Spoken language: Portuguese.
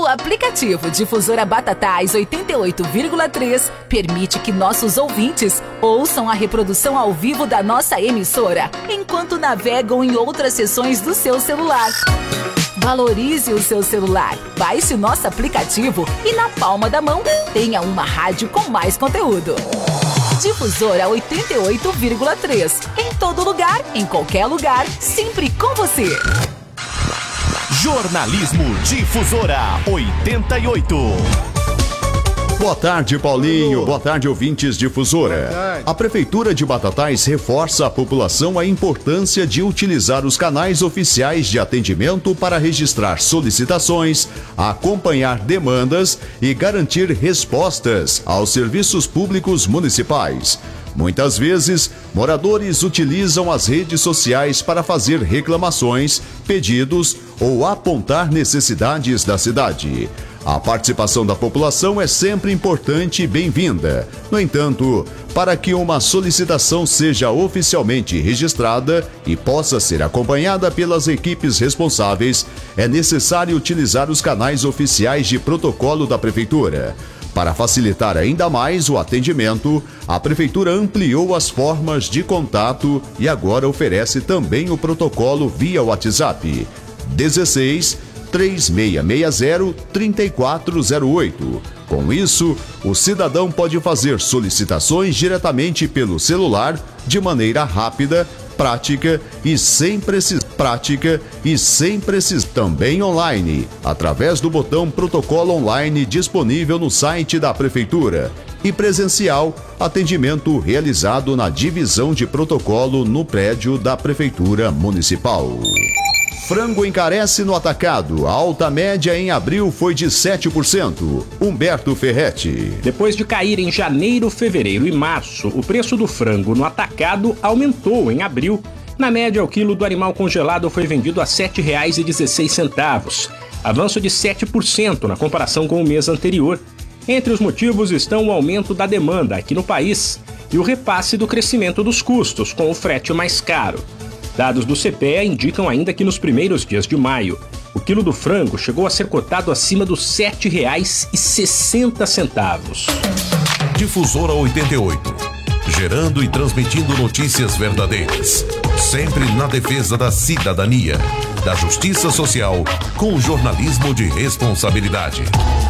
O aplicativo Difusora Batatais 88,3 permite que nossos ouvintes ouçam a reprodução ao vivo da nossa emissora, enquanto navegam em outras seções do seu celular. Valorize o seu celular, baixe o nosso aplicativo e na palma da mão tenha uma rádio com mais conteúdo. Difusora 88,3. Em todo lugar, em qualquer lugar, sempre com você. Jornalismo Difusora 88. Boa tarde, Paulinho. Boa tarde, ouvintes Difusora. A Prefeitura de Batatais reforça à população a importância de utilizar os canais oficiais de atendimento para registrar solicitações, acompanhar demandas e garantir respostas aos serviços públicos municipais. Muitas vezes, moradores utilizam as redes sociais para fazer reclamações, pedidos ou apontar necessidades da cidade. A participação da população é sempre importante e bem-vinda. No entanto, para que uma solicitação seja oficialmente registrada e possa ser acompanhada pelas equipes responsáveis, é necessário utilizar os canais oficiais de protocolo da Prefeitura. Para facilitar ainda mais o atendimento, a Prefeitura ampliou as formas de contato e agora oferece também o protocolo via WhatsApp 16 3660 3408. Com isso, o cidadão pode fazer solicitações diretamente pelo celular de maneira rápida, prática e sem precisar. Também online, através do botão Protocolo Online disponível no site da Prefeitura. E presencial, atendimento realizado na divisão de protocolo no prédio da Prefeitura Municipal. Frango encarece no atacado. A alta média em abril foi de 7%. Humberto Ferretti. Depois de cair em janeiro, fevereiro e março, o preço do frango no atacado aumentou em abril. Na média, o quilo do animal congelado foi vendido a R$ 7,16, avanço de 7% na comparação com o mês anterior. Entre os motivos estão o aumento da demanda aqui no país e o repasse do crescimento dos custos, com o frete mais caro. Dados do CPEA indicam ainda que nos primeiros dias de maio, o quilo do frango chegou a ser cotado acima dos R$ 7,60. Difusora 88. Gerando e transmitindo notícias verdadeiras. Sempre na defesa da cidadania, da justiça social, com jornalismo de responsabilidade.